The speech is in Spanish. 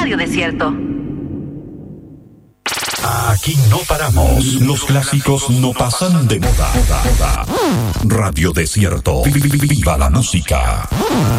Radio Desierto. Aquí no paramos. Los clásicos no pasan de moda. Radio Desierto. Viva la música.